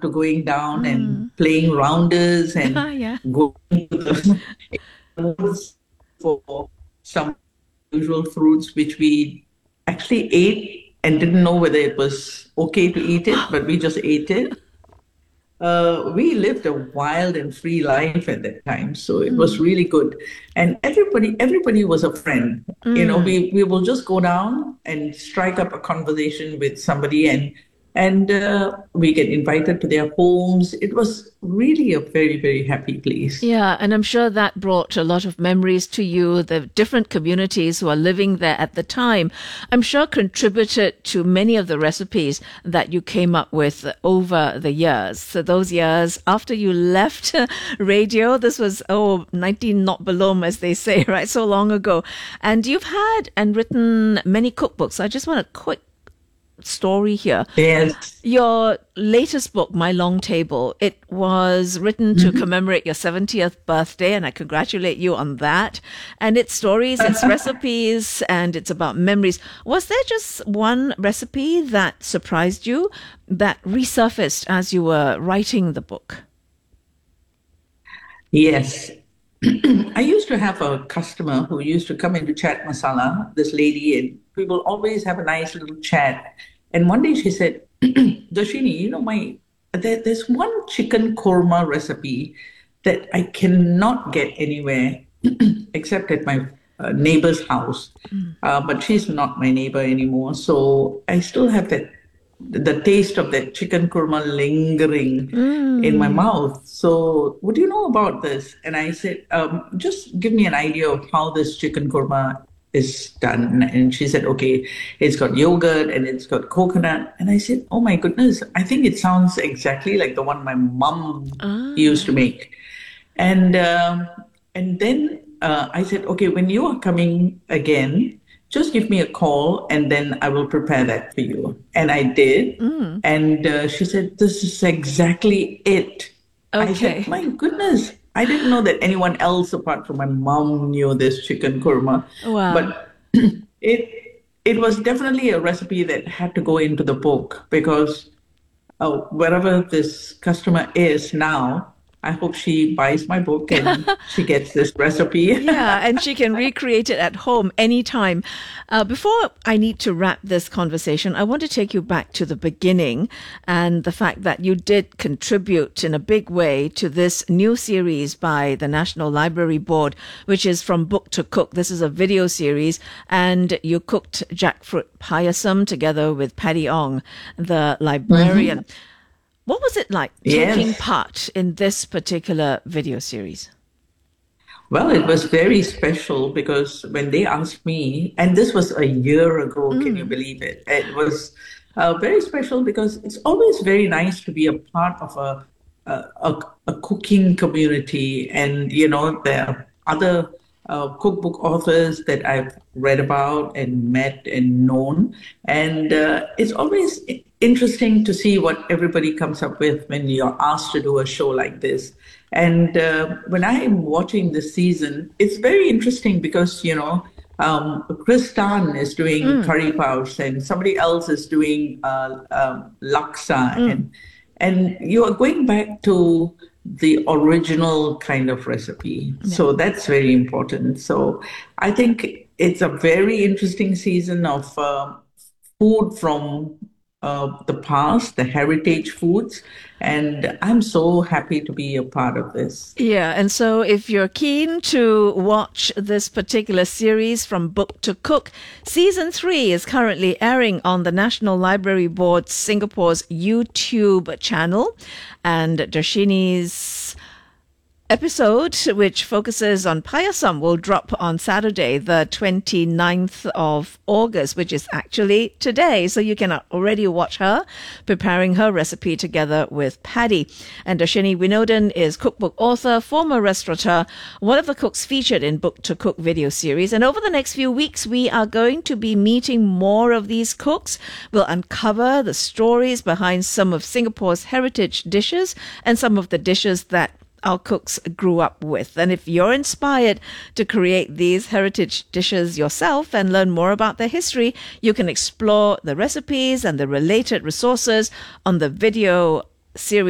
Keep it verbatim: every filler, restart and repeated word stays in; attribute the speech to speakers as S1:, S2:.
S1: to going down and
S2: Mm.
S1: playing rounders and
S2: Yeah.
S1: going to the woods for some usual fruits, which we actually ate and didn't know whether it was okay to eat it, but we just ate it. Uh, we lived a wild and free life at that time, so it was
S2: Mm.
S1: really good. And everybody, everybody was a friend. You know,
S2: Mm.
S1: we we will just go down and strike up a conversation with somebody, and and uh, we get invited to their homes. It was really a very, very happy place.
S2: Yeah, and I'm sure that brought a lot of memories to you. The different communities who are living there at the time, I'm sure contributed to many of the recipes that you came up with over the years. So those years after you left radio, this was, oh, nineteen not below, as they say, right? So long ago. And you've had and written many cookbooks. I just want a quick story here.
S1: Yes.
S2: Your latest book, My Long Table, it was written to
S1: Mhm.
S2: commemorate your seventieth birthday, and I congratulate you on that. And it's stories, it's recipes, and it's about memories. Was there just one recipe that surprised you that resurfaced as you were writing the book?
S1: Yes. I used to have a customer who used to come into Chat Masala, this lady, and we will always have a nice little chat. And one day she said, Darshini, you know, my there, there's one chicken korma recipe that I cannot get anywhere except at my uh, neighbor's house. Uh, but she's not my neighbor anymore. So I still have that the taste of that chicken korma lingering in my
S2: Mm.
S1: mouth. So, what do you know about this? And I said, um, just give me an idea of how this chicken korma is done. And she said, okay, it's got yogurt and it's got coconut. And I said, oh my goodness, I think it sounds exactly like the one my mom used to
S2: Ah.
S1: make. And um, and then uh, I said, okay, when you are coming again, just give me a call and then I will prepare that for you. And I did.
S2: Mm.
S1: And uh, she said, this is exactly it. I said,
S2: Okay.
S1: my goodness, I didn't know that anyone else apart from my mom knew this chicken korma.
S2: Wow.
S1: But it it was definitely a recipe that had to go into the book because uh, wherever this customer is now, I hope she buys my book and she gets this recipe.
S2: Yeah, and she can recreate it at home anytime. Uh, before I need to wrap this conversation, I want to take you back to the beginning and the fact that you did contribute in a big way to this new series by the National Library Board, which is From Book to Cook. This is a video series, and you cooked jackfruit payasam together with Paddy Ong, the librarian.
S1: Mhm.
S2: What was it like taking
S1: Yes.
S2: part in this particular video series?
S1: Well, it was very special because when they asked me, and this was a year ago, can you
S2: Mm.
S1: believe it? It was uh, very special because it's always very nice to be a part of a a, a, a cooking community, and you know there are other uh, cookbook authors that I've read about and met and known, and uh, it's always i- interesting to see what everybody comes up with when you're asked to do a show like this. And uh, when I'm watching this season, it's very interesting because, you know, um, Chris Tan is doing
S2: Mm.
S1: curry paos and somebody else is doing uh, um, laksa.
S2: Mm.
S1: And, and you are going back to the original kind of recipe.
S2: Yeah.
S1: So that's very important. So I think it's a very interesting season of uh, food from uh, the past, the heritage foods, and I'm so happy to be a part of this.
S2: Yeah, and so if you're keen to watch this particular series From Book to Cook, season three is currently airing on the National Library Board Singapore's YouTube channel, and Darshini's episode, which focuses on payasam, will drop on Saturday, the twenty-ninth of August, which is actually today. So you can already watch her preparing her recipe together with Paddy. And Darshini Winodan is cookbook author, former restaurateur, one of the cooks featured in Book to Cook video series. And over the next few weeks, we are going to be meeting more of these cooks. We'll uncover the stories behind some of Singapore's heritage dishes and some of the dishes that our cooks grew up with. And if you're inspired to create these heritage dishes yourself and learn more about their history, you can explore the recipes and the related resources on the video series